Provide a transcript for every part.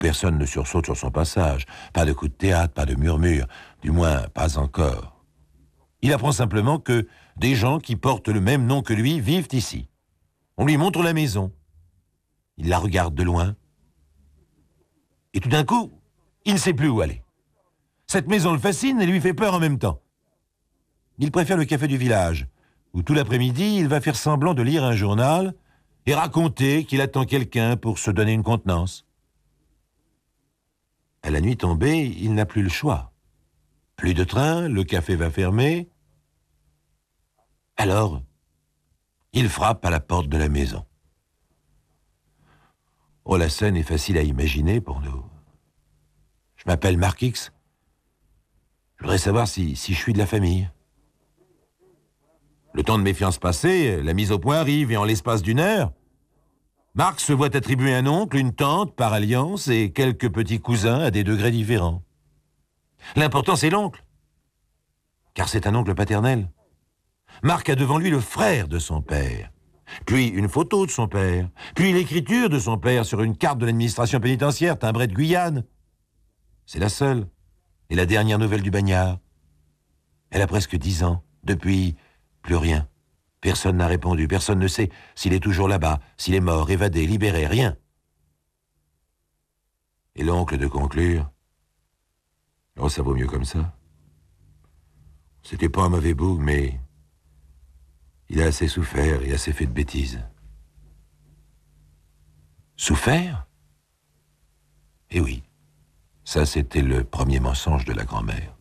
Personne ne sursaute sur son passage. Pas de coup de théâtre, pas de murmure. Du moins, pas encore. Il apprend simplement que des gens qui portent le même nom que lui vivent ici. On lui montre la maison. Il la regarde de loin. Et tout d'un coup, il ne sait plus où aller. Cette maison le fascine et lui fait peur en même temps. Il préfère le café du village, où tout l'après-midi, il va faire semblant de lire un journal et raconter qu'il attend quelqu'un pour se donner une contenance. À la nuit tombée, il n'a plus le choix. Plus de train, le café va fermer. Alors, il frappe à la porte de la maison. Oh, la scène est facile à imaginer pour nous. Je m'appelle Mark X. Je voudrais savoir si je suis de la famille. Le temps de méfiance passé, la mise au point arrive et en l'espace d'une heure, Mark se voit attribuer un oncle, une tante par alliance et quelques petits cousins à des degrés différents. L'important, c'est l'oncle, car c'est un oncle paternel. Mark a devant lui le frère de son père, puis une photo de son père, puis l'écriture de son père sur une carte de l'administration pénitentiaire timbrée de Guyane. C'est la seule et la dernière nouvelle du bagnard. Elle a presque 10 ans. Depuis, plus rien. Personne n'a répondu, personne ne sait s'il est toujours là-bas, s'il est mort, évadé, libéré, rien. Et l'oncle de conclure: oh, ça vaut mieux comme ça. C'était pas un mauvais boug, mais il a assez souffert et assez fait de bêtises. Souffert? Eh oui, ça c'était le premier mensonge de la grand-mère.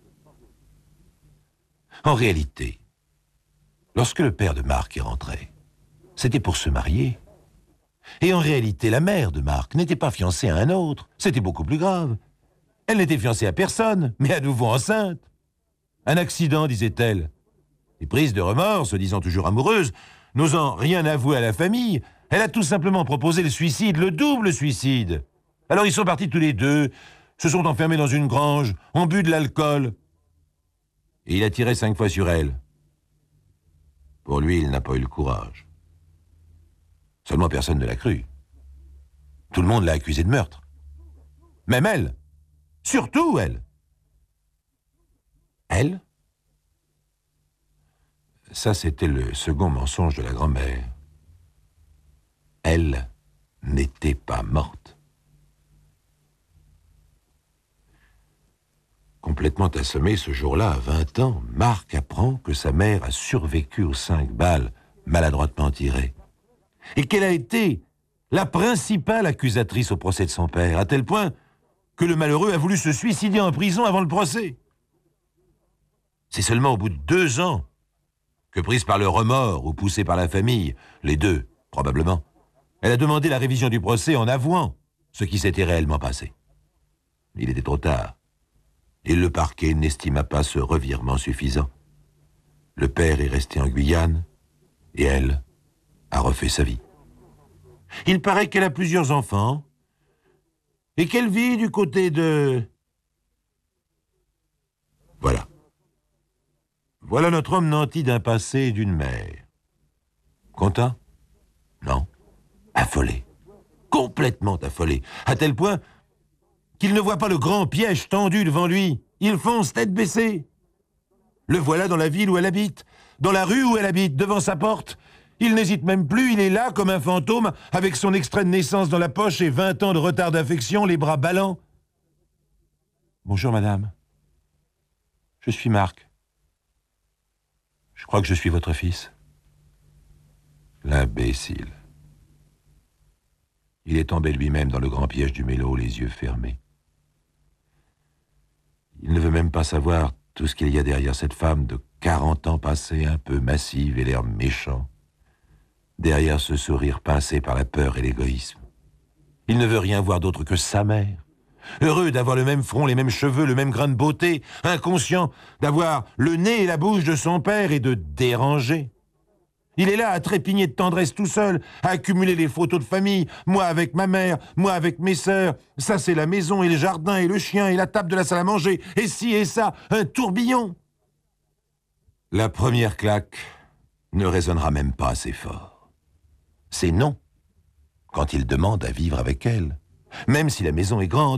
En réalité, lorsque le père de Mark est rentré, c'était pour se marier. Et en réalité, la mère de Mark n'était pas fiancée à un autre. C'était beaucoup plus grave. Elle n'était fiancée à personne, mais à nouveau enceinte. Un accident, disait-elle. Et prise de remords, se disant toujours amoureuse, n'osant rien avouer à la famille, elle a tout simplement proposé le suicide, le double suicide. Alors ils sont partis tous les deux, se sont enfermés dans une grange, ont bu de l'alcool. Et il a tiré 5 fois sur elle. Pour lui, il n'a pas eu le courage. Seulement personne ne l'a cru. Tout le monde l'a accusé de meurtre. Même elle. Surtout elle. Elle? Ça, c'était le second mensonge de la grand-mère. Elle n'était pas morte. Complètement assommé ce jour-là, à 20 ans, Mark apprend que sa mère a survécu aux 5 balles maladroitement tirées. Et qu'elle a été la principale accusatrice au procès de son père, à tel point que le malheureux a voulu se suicider en prison avant le procès. C'est seulement au bout de 2 ans que, prise par le remords ou poussée par la famille, les deux, probablement, elle a demandé la révision du procès en avouant ce qui s'était réellement passé. Il était trop tard. Et le parquet n'estima pas ce revirement suffisant. Le père est resté en Guyane, et elle a refait sa vie. Il paraît qu'elle a plusieurs enfants, et qu'elle vit du côté de... Voilà. Voilà notre homme nanti d'un passé et d'une mère. Content? Non. Affolé. Complètement affolé. À tel point qu'il ne voit pas le grand piège tendu devant lui. Il fonce tête baissée. Le voilà dans la ville où elle habite, dans la rue où elle habite, devant sa porte. Il n'hésite même plus, il est là comme un fantôme, avec son extrait de naissance dans la poche et 20 ans de retard d'affection, les bras ballants. Bonjour, madame. Je suis Mark. Je crois que je suis votre fils. L'imbécile. Il est tombé lui-même dans le grand piège du mélo, les yeux fermés. Il ne veut même pas savoir tout ce qu'il y a derrière cette femme de 40 ans passée, un peu massive et l'air méchant, derrière ce sourire pincé par la peur et l'égoïsme. Il ne veut rien voir d'autre que sa mère, heureux d'avoir le même front, les mêmes cheveux, le même grain de beauté, inconscient d'avoir le nez et la bouche de son père et de déranger. Il est là à trépigner de tendresse tout seul, à accumuler les photos de famille, moi avec ma mère, moi avec mes sœurs, ça c'est la maison et le jardin et le chien et la table de la salle à manger, et ci et ça, un tourbillon. La première claque ne résonnera même pas assez fort. C'est non, quand il demande à vivre avec elle, même si la maison est grande.